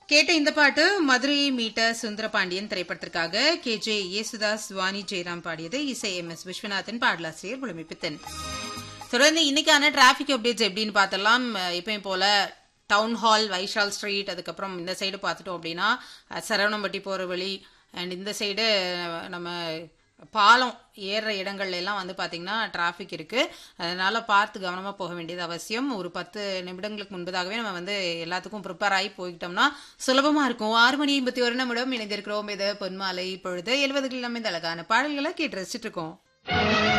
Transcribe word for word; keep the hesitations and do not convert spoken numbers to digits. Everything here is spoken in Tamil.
கேட்ட இந்த பாட்டு மதுரை மீட்ட சுந்தரபாண்டியன் திரைப்படத்திற்காக கே ஜே யேசுதாஸ் வாணி ஜெயராம் பாடியது. இசை எம் எஸ் விஸ்வநாதன், பாடலாசிரியர் புலமைப்பித்தன். தொடர்ந்து இன்னைக்கான டிராபிக் அப்டேட்ஸ் எப்படின்னு பார்த்தலாம். எப்பயும் போல டவுன் ஹால், வைஷால் ஸ்ட்ரீட், அதுக்கப்புறம் இந்த சைடு பார்த்துட்டோம் அப்படின்னா சரவணம்பட்டி போற வழி, அண்ட் இந்த சைடு நம்ம பாலம் ஏறுற இடங்கள்ல எல்லாம் வந்து பாத்தீங்கன்னா டிராபிக் இருக்கு. அதனால பார்த்து கவனமா போக வேண்டியது அவசியம். ஒரு பத்து நிமிடங்களுக்கு முன்பதாகவே நம்ம வந்து எல்லாத்துக்கும் ப்ரிப்பேர் ஆகி போய்கிட்டோம்னா சுலபமா இருக்கும். ஆறு மணி ஐம்பத்தி ஒரு நிமிடம் இணைந்திருக்கிறோம். இது பொன்மாலை. இப்பொழுது எழுபதுகளில் நம்ம இந்த அழகான பாடல்களை கேட்டு ரசிச்சுட்டு இருக்கோம்.